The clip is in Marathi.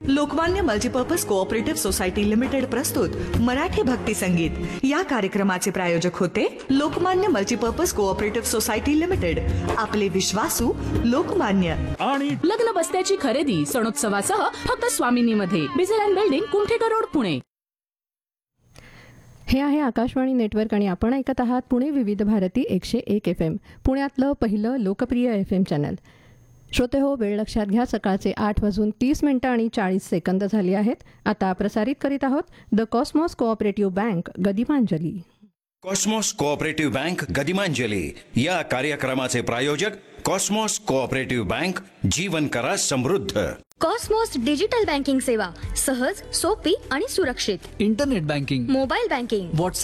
Lokmanya multipurpose cooperative society limited प्रस्तुत मराठी भक्ती संगीत या कार्यक्रमाचे प्रायोजक होते Lokmanya multipurpose cooperative society limited, आपले विश्वासू लोकमान्य. आणि लग्न बस्त्याची खरेदी सणोत्सवासह फक्त स्वामिनीमध्ये, बिझल बिल्डिंग, कुमठेकर रोड, पुणे. हे आहे आकाशवाणी नेटवर्क आणि आपण ऐकत आहात पुणे विविध भारती 101 FM, पुण्यातलं पहिलं लोकप्रिय FM चॅनल. श्रोते हो, वेळ लक्षात घ्या, सकाळचे 8:30 आणि 40 सेकंद झाली आहेत. आता प्रसारित करीत आहोत the Cosmos cooperative bank गदिमांजली. Cosmos cooperative bank गदिमांजली या कार्यक्रमाचे प्रायोजक कॉस्मॉस कोऑपरेटिव्ह बँक, जीवन करा समृद्ध. कॉस्मॉस डिजिटल बँकिंग सेवा सहज, सोपी आणि सुरक्षित. Internet banking, mobile banking, WhatsApp